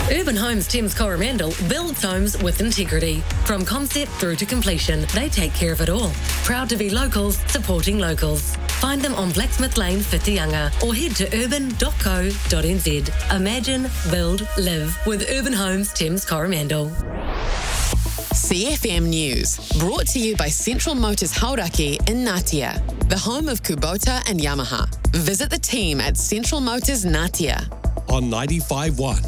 Urban Homes Thames Coromandel builds homes with integrity. From concept through to completion, they take care of it all. Proud to be locals, supporting locals. Find them on Blacksmith Lane, Whitianga, or head to urban.co.nz. Imagine, build, live with Urban Homes Thames Coromandel. CFM News, brought to you by Central Motors Hauraki in Ngatea, the home of Kubota and Yamaha. Visit the team at Central Motors Ngatea. On 95.1,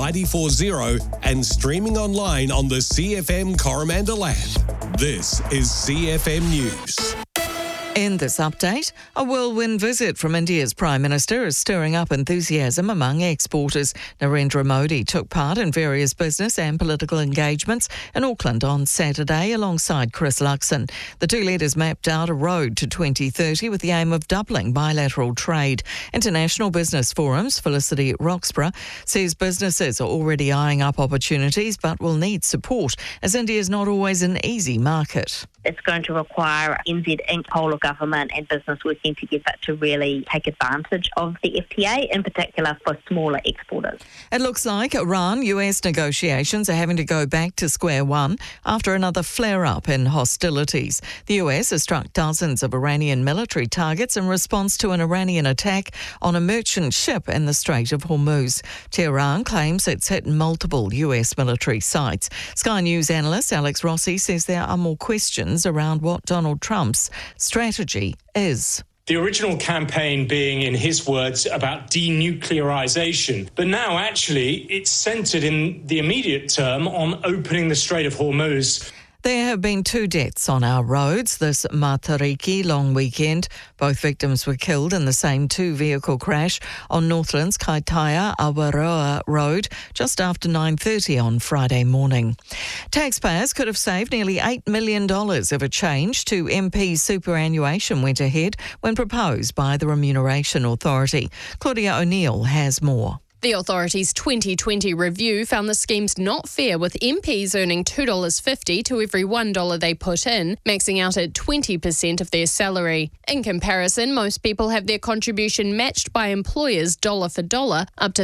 94.0 and streaming online on the CFM Coromandel app. This is CFM News. In this update, a whirlwind visit from India's Prime Minister is stirring up enthusiasm among exporters. Narendra Modi took part in various business and political engagements in Auckland on Saturday alongside Chris Luxon. The two leaders mapped out a road to 2030 with the aim of doubling bilateral trade. International Business Forum's Felicity Roxburgh says businesses are already eyeing up opportunities but will need support as India is not always an easy market. It's going to require NZ Inc. whole of government and business working together to really take advantage of the FTA, in particular for smaller exporters. It looks like Iran-US negotiations are having to go back to square one after another flare-up in hostilities. The US has struck dozens of Iranian military targets in response to an Iranian attack on a merchant ship in the Strait of Hormuz. Tehran claims it's hit multiple US military sites. Sky News analyst Alex Rossi says there are more questions around what Donald Trump's strategy is. The original campaign being, in his words, about denuclearization. But now, actually, it's centred in the immediate term on opening the Strait of Hormuz. There have been 2 deaths on our roads this Matariki long weekend. Both victims were killed in the same 2-vehicle crash on Northland's Kaitaia Awaroa Road just after 9:30 on Friday morning. Taxpayers could have saved nearly $8 million if a change to MP superannuation went ahead when proposed by the Remuneration Authority. Claudia O'Neill has more. The authority's 2020 review found the scheme's not fair, with MPs earning $2.50 to every $1 they put in, maxing out at 20% of their salary. In comparison, most people have their contribution matched by employers dollar for dollar, up to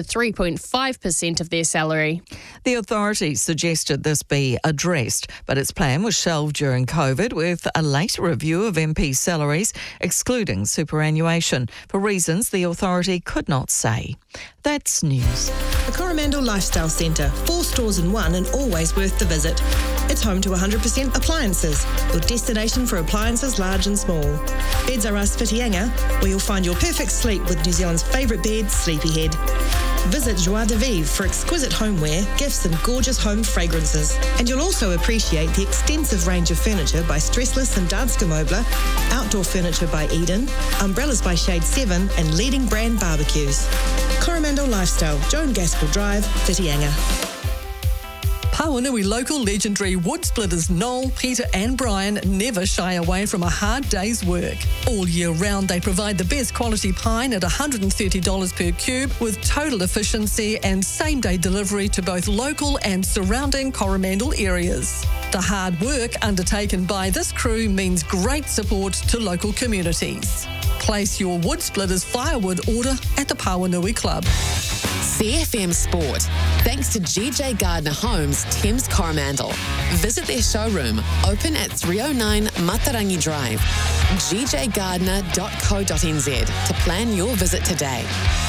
3.5% of their salary. The authority suggested this be addressed, but its plan was shelved during COVID, with a later review of MP salaries excluding superannuation for reasons the authority could not say. That's news. The Coromandel Lifestyle Centre, 4 stores in one and always worth the visit. It's home to 100% appliances, your destination for appliances large and small. Beds R Us Whitianga, where you'll find your perfect sleep with New Zealand's favourite bed, Sleepyhead. Visit Joie de Vivre for exquisite homeware, gifts and gorgeous home fragrances. And you'll also appreciate the extensive range of furniture by Stressless and Danske Möbler, outdoor furniture by Eden, umbrellas by Shade 7 and leading brand barbecues. Coromandel Lifestyle, Joan Gaskell Drive, Whitianga. Pawanui local legendary wood splitters Noel, Peter and Brian never shy away from a hard day's work. All year round they provide the best quality pine at $130 per cube with total efficiency and same-day delivery to both local and surrounding Coromandel areas. The hard work undertaken by this crew means great support to local communities. Place your wood splitters firewood order at the Pawanui Club. CFM Sport, thanks to GJ Gardner Homes, Thames Coromandel. Visit their showroom, open at 309 Matarangi Drive, gjgardner.co.nz to plan your visit today.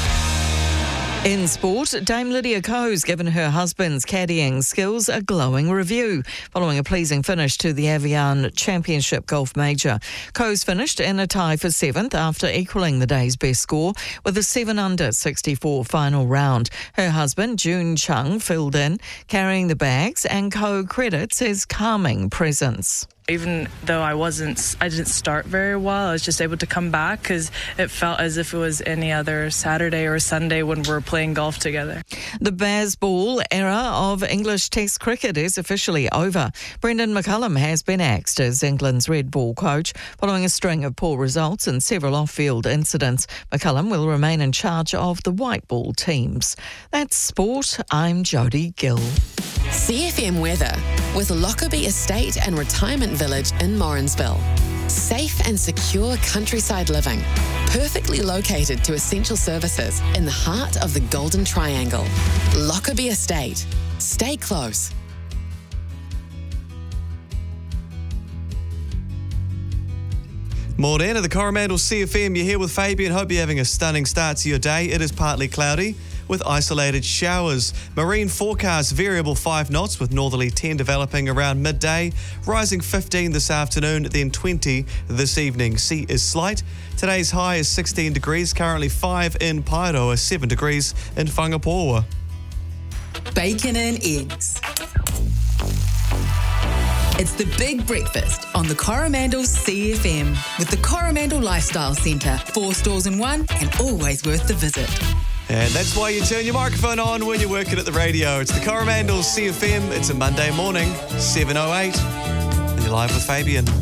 In sport, Dame Lydia Ko's given her husband's caddying skills a glowing review following a pleasing finish to the Avian Championship Golf Major. Ko's finished in a tie for 7th after equalling the day's best score with a 7-under 64 final round. Her husband, June Chung, filled in, carrying the bags, and Ko credits his calming presence. Even though I didn't start very well, I was just able to come back because it felt as if it was any other Saturday or Sunday when we're playing golf together. The Bazball era of English Test cricket is officially over. Brendan McCullum has been axed as England's red ball coach following a string of poor results and several off-field incidents. McCullum will remain in charge of the white ball teams. That's sport. I'm Jodie Gill. CFM weather with Lockerbie Estate and Retirement Village in Morrinsville. Safe and secure countryside living, perfectly located to essential services in the heart of the Golden Triangle. Lockerbie Estate. Stay close. Morning at the Coromandel CFM. You're here with Fabian. Hope you're having a stunning start to your day. It is partly cloudy with isolated showers. Marine forecast variable 5 knots with northerly 10 developing around midday, rising 15 this afternoon, then 20 this evening. Sea is slight. Today's high is 16 degrees, currently 5 in Paeroa, 7 degrees in Whangapoua. Bacon and eggs. It's the big breakfast on the Coromandel CFM with the Coromandel Lifestyle Centre. 4 stores in one and always worth the visit. And that's why you turn your microphone on when you're working at the radio. It's the Coromandel CFM. It's a Monday morning, 7:08. And you're live with Fabian.